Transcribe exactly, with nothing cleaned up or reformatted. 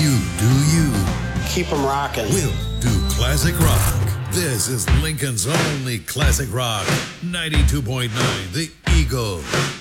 You do you. Keep them rocking. We'll do classic rock. This is Lincoln's only classic rock. ninety-two point nine, The Eagle.